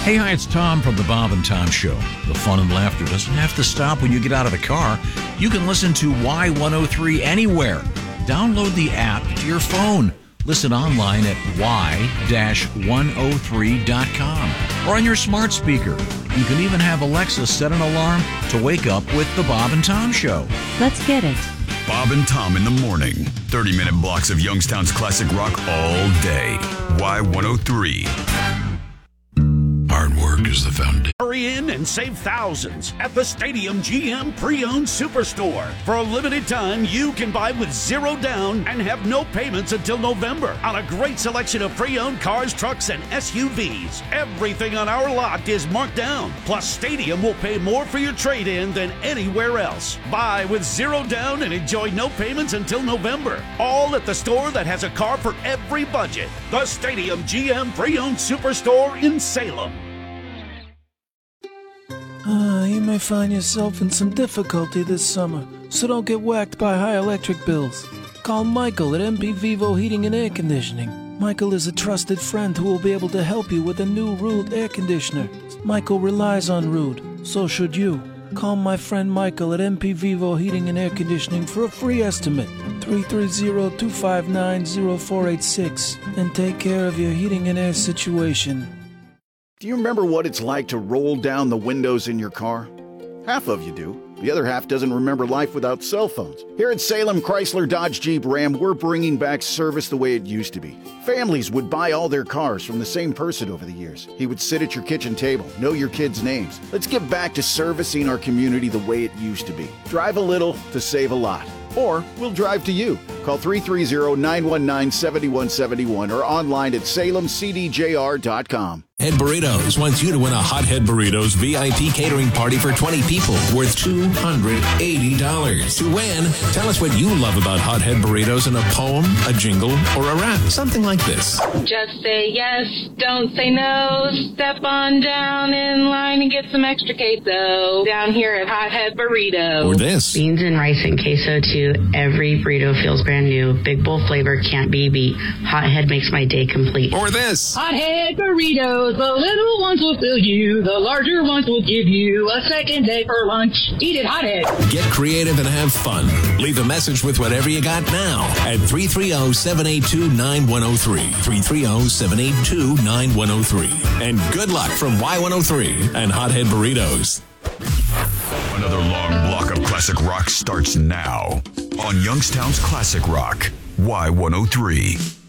Hey, hi, it's Tom from the Bob and Tom Show. The fun and laughter doesn't have to stop when you get out of the car. You can listen to Y103 anywhere. Download the app to your phone. Listen online at y-103.com or on your smart speaker. You can even have Alexa set an alarm to wake up with the Bob and Tom Show. Let's get it. Bob and Tom in the morning. 30-minute blocks of Youngstown's classic rock all day. Y103. Hard work is the foundation. Hurry in and save thousands at the Stadium GM Pre-Owned Superstore. For a limited time, you can buy with zero down and have no payments until November on a great selection of pre-owned cars, trucks, and SUVs. Everything on our lot is marked down. Plus, Stadium will pay more for your trade-in than anywhere else. Buy with zero down and enjoy no payments until November. All at the store that has a car for every budget. The Stadium GM Pre-Owned Superstore in Salem. You may find yourself in some difficulty this summer, so don't get whacked by high electric bills. Call Michael at MP Vivo Heating and Air Conditioning. Michael is a trusted friend who will be able to help you with a new Ruud air conditioner. Michael relies on Ruud, so should you. Call my friend Michael at MP Vivo Heating and Air Conditioning for a free estimate, 330-259-0486, and take care of your heating and air situation. Do you remember what it's like to roll down the windows in your car? Half of you do. The other half doesn't remember life without cell phones. Here at Salem Chrysler Dodge Jeep Ram, we're bringing back service the way it used to be. Families would buy all their cars from the same person over the years. He would sit at your kitchen table, know your kids' names. Let's get back to servicing our community the way it used to be. Drive a little to save a lot. Or we'll drive to you. Call 330-919-7171 or online at salemcdjr.com. Head Burritos wants you to win a Hothead Burritos VIP catering party for 20 people worth $280. To win, tell us what you love about Hothead Burritos in a poem, a jingle, or a rap. Something like this. Just say yes, don't say no. Step on down in line and get some extra queso down here at Hothead Burrito. Or this. Beans and rice and queso too. Every burrito feels brand new. Big bowl flavor can't be beat. Hothead makes my day complete. Or this. Hothead Burritos. The little ones will fill you. The larger ones will give you a second day for lunch. Eat it Hothead. Get creative and have fun. Leave a message with whatever you got now at 330-782-9103. 330-782-9103. And good luck from Y103 and Hothead Burritos. Another long block of classic rock starts now on Youngstown's Classic Rock, Y103.